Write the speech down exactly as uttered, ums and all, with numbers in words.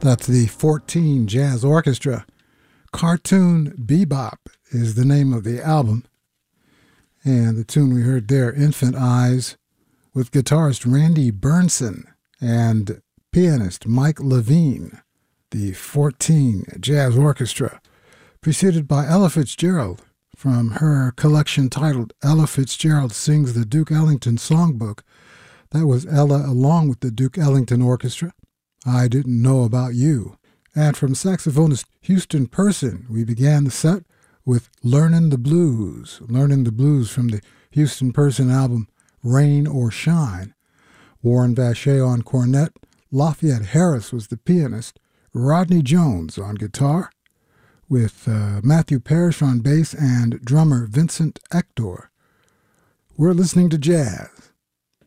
That's the fourteen Jazz Orchestra. Cartoon Bebop is the name of the album. And the tune we heard there, Infant Eyes, with guitarist Randy Bernson and pianist Mike Levine. The fourteen Jazz Orchestra, preceded by Ella Fitzgerald from her collection titled Ella Fitzgerald Sings the Duke Ellington Songbook. That was Ella along with the Duke Ellington Orchestra. I Didn't Know About You. And from saxophonist Houston Person, we began the set with Learnin' the Blues. Learnin' the Blues from the Houston Person album Rain or Shine. Warren Vacher on cornet, Lafayette Harris was the pianist, Rodney Jones on guitar, with uh, Matthew Parrish on bass and drummer Vincent Ector. We're listening to jazz